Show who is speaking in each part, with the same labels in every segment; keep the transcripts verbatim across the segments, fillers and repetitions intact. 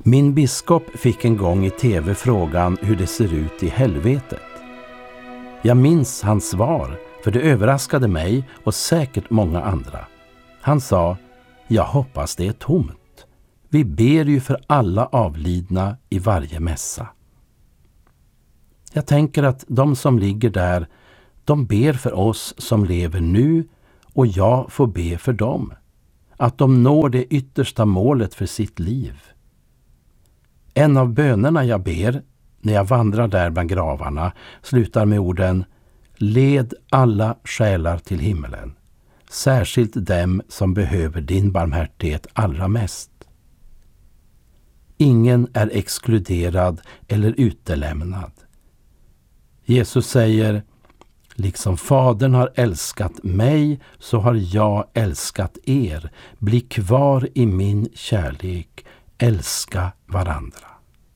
Speaker 1: Min biskop fick en gång i tv frågan hur det ser ut i helvetet. Jag minns hans svar, för det överraskade mig och säkert många andra. Han sa, jag hoppas det är tomt. Vi ber ju för alla avlidna i varje mässa. Jag tänker att de som ligger där, de ber för oss som lever nu och jag får be för dem. Att de når det yttersta målet för sitt liv. En av bönerna jag ber när jag vandrar där bland gravarna slutar med orden led alla själar till himmelen, särskilt dem som behöver din barmhärtighet allra mest. Ingen är exkluderad eller utelämnad. Jesus säger, liksom Fadern har älskat mig så har jag älskat er. Bli kvar i min kärlek, älska varandra.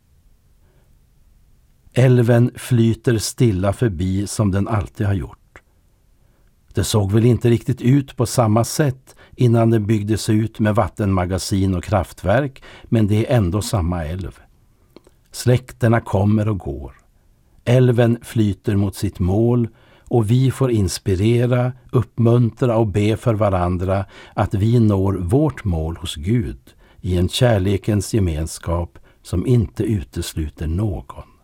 Speaker 1: Älven flyter stilla förbi som den alltid har gjort. Det såg väl inte riktigt ut på samma sätt innan den byggdes ut med vattenmagasin och kraftverk, men det är ändå samma älv. Släkterna kommer och går. Älven flyter mot sitt mål och vi får inspirera, uppmuntra och be för varandra att vi når vårt mål hos Gud i en kärlekens gemenskap som inte utesluter någon.